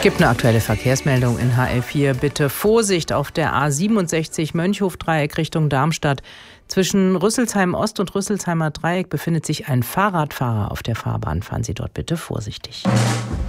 Gibt eine aktuelle Verkehrsmeldung in HL4. Bitte Vorsicht auf der A67 Mönchhof-Dreieck Richtung Darmstadt. Zwischen Rüsselsheim Ost und Rüsselsheimer Dreieck befindet sich ein Fahrradfahrer auf der Fahrbahn. Fahren Sie dort bitte vorsichtig.